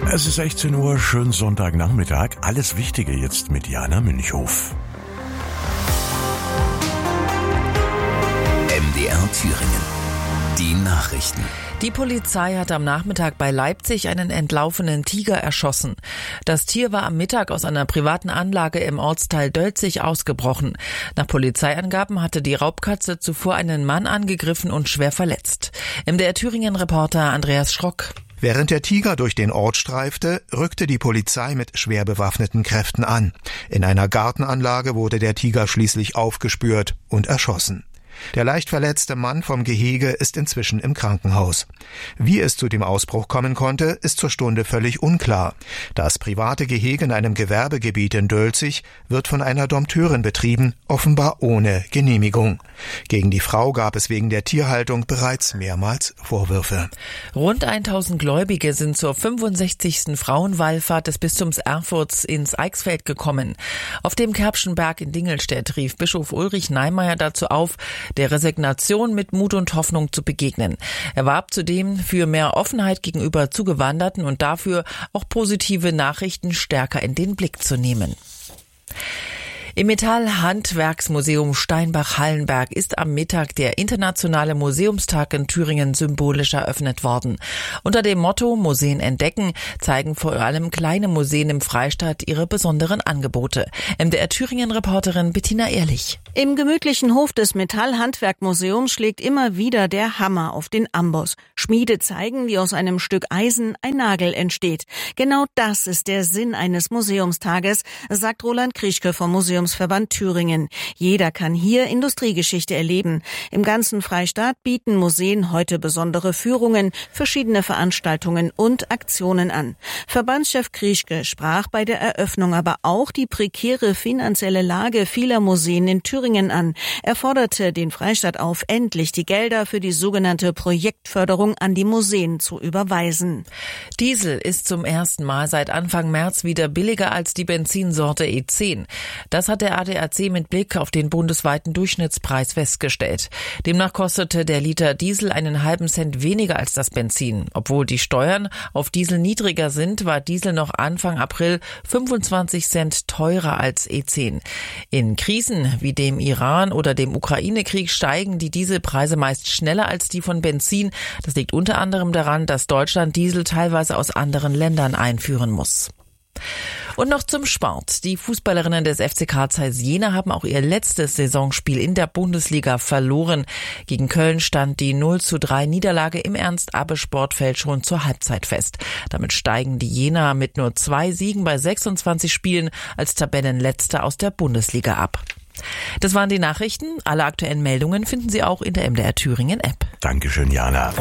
Es ist 16 Uhr, schönen Sonntagnachmittag. Alles Wichtige jetzt mit Jana Münchhof. MDR Thüringen. Die Nachrichten. Die Polizei hat am Nachmittag bei Leipzig einen entlaufenen Tiger erschossen. Das Tier war am Mittag aus einer privaten Anlage im Ortsteil Dölzig ausgebrochen. Nach Polizeiangaben hatte die Raubkatze zuvor einen Mann angegriffen und schwer verletzt. MDR Thüringen-Reporter Andreas Schrock. Während der Tiger durch den Ort streifte, rückte die Polizei mit schwer bewaffneten Kräften an. In einer Gartenanlage wurde der Tiger schließlich aufgespürt und erschossen. Der leicht verletzte Mann vom Gehege ist inzwischen im Krankenhaus. Wie es zu dem Ausbruch kommen konnte, ist zur Stunde völlig unklar. Das private Gehege in einem Gewerbegebiet in Dölzig wird von einer Dompteurin betrieben, offenbar ohne Genehmigung. Gegen die Frau gab es wegen der Tierhaltung bereits mehrmals Vorwürfe. Rund 1000 Gläubige sind zur 65. Frauenwallfahrt des Bistums Erfurt ins Eichsfeld gekommen. Auf dem Kerbschen Berg in Dingelstedt rief Bischof Ulrich Neimeyer dazu auf, der Resignation mit Mut und Hoffnung zu begegnen. Er warb zudem für mehr Offenheit gegenüber Zugewanderten und dafür, auch positive Nachrichten stärker in den Blick zu nehmen. Im Metall-Handwerksmuseum Steinbach-Hallenberg ist am Mittag der Internationale Museumstag in Thüringen symbolisch eröffnet worden. Unter dem Motto Museen entdecken zeigen vor allem kleine Museen im Freistaat ihre besonderen Angebote. MDR Thüringen-Reporterin Bettina Ehrlich. Im gemütlichen Hof des Metall-Handwerk-Museums schlägt immer wieder der Hammer auf den Amboss. Schmiede zeigen, wie aus einem Stück Eisen ein Nagel entsteht. Genau das ist der Sinn eines Museumstages, sagt Roland Krischke vom Museumsverband Thüringen. Jeder kann hier Industriegeschichte erleben. Im ganzen Freistaat bieten Museen heute besondere Führungen, verschiedene Veranstaltungen und Aktionen an. Verbandschef Krischke sprach bei der Eröffnung aber auch die prekäre finanzielle Lage vieler Museen in Thüringen an. Er forderte den Freistaat auf, endlich die Gelder für die sogenannte Projektförderung an die Museen zu überweisen. Diesel ist zum ersten Mal seit Anfang März wieder billiger als die Benzinsorte E10. Das hat der ADAC mit Blick auf den bundesweiten Durchschnittspreis festgestellt. Demnach kostete der Liter Diesel einen halben Cent weniger als das Benzin. Obwohl die Steuern auf Diesel niedriger sind, war Diesel noch Anfang April 25 Cent teurer als E10. In Krisen wie dem Iran oder dem Ukraine-Krieg steigen die Dieselpreise meist schneller als die von Benzin. Das liegt unter anderem daran, dass Deutschland Diesel teilweise aus anderen Ländern einführen muss. Und noch zum Sport. Die Fußballerinnen des FC Karl Zeiss Jena haben auch ihr letztes Saisonspiel in der Bundesliga verloren. Gegen Köln stand die 0:3 Niederlage im Ernst-Abbe-Sportfeld schon zur Halbzeit fest. Damit steigen die Jener mit nur 2 Siegen bei 26 Spielen als Tabellenletzter aus der Bundesliga ab. Das waren die Nachrichten. Alle aktuellen Meldungen finden Sie auch in der MDR Thüringen App. Dankeschön, Jana.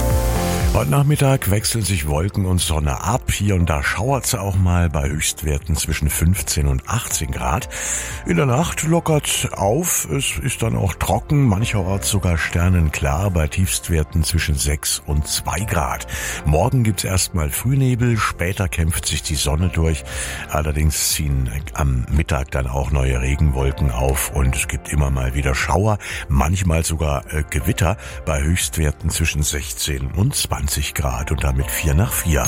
Heute Nachmittag wechseln sich Wolken und Sonne ab. Hier und da schauert's auch mal bei Höchstwerten zwischen 15 und 18 Grad. In der Nacht lockert auf. Es ist dann auch trocken, mancherorts sogar sternenklar bei Tiefstwerten zwischen 6 und 2 Grad. Morgen gibt's erstmal Frühnebel, später kämpft sich die Sonne durch. Allerdings ziehen am Mittag dann auch neue Regenwolken auf und es gibt immer mal wieder Schauer, manchmal sogar Gewitter bei Höchstwerten zwischen 16 und 20 Grad und damit 4 nach 4.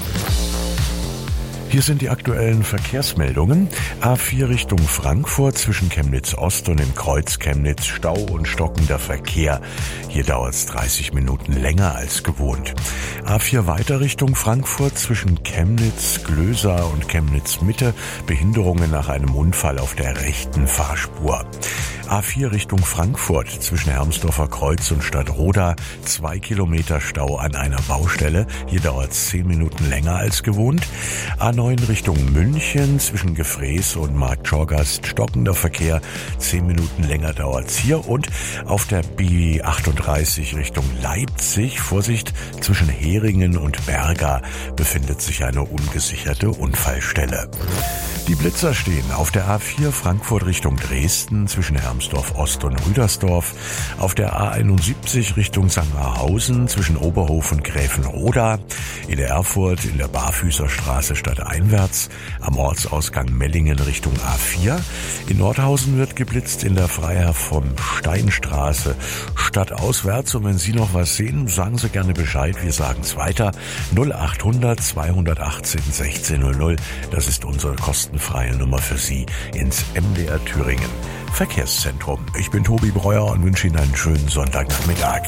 Hier sind die aktuellen Verkehrsmeldungen. A4 Richtung Frankfurt zwischen Chemnitz Ost und dem Kreuz Chemnitz Stau und stockender Verkehr. Hier dauert es 30 Minuten länger als gewohnt. A4 weiter Richtung Frankfurt zwischen Chemnitz Glösa und Chemnitz Mitte. Behinderungen nach einem Unfall auf der rechten Fahrspur. A4 Richtung Frankfurt zwischen Hermsdorfer Kreuz und Stadtroda. 2 Kilometer Stau an einer Baustelle. Hier dauert es 10 Minuten länger als gewohnt. A9 Richtung München zwischen Gefrees und Marktschorgast stockender Verkehr. 10 Minuten länger dauert's hier. Und auf der B38 Richtung Leipzig, Vorsicht, zwischen Heringen und Berga befindet sich eine ungesicherte Unfallstelle. Die Blitzer stehen auf der A4 Frankfurt Richtung Dresden zwischen Hermsdorf Wilhelmsdorf Ost und Rüdersdorf, auf der A71 Richtung Sangerhausen zwischen Oberhof und Gräfenroda, in der Erfurt in der Barfüßerstraße stadteinwärts, am Ortsausgang Mellingen Richtung A4. In Nordhausen wird geblitzt in der Freiherr vom Steinstraße stadtauswärts. Und wenn Sie noch was sehen, sagen Sie gerne Bescheid. Wir sagen es weiter. 0800 218 1600. Das ist unsere kostenfreie Nummer für Sie ins MDR Thüringen Verkehrszentrum. Ich bin Tobi Breuer und wünsche Ihnen einen schönen Sonntagnachmittag.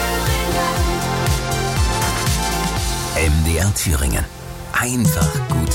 MDR Thüringen. Einfach gut.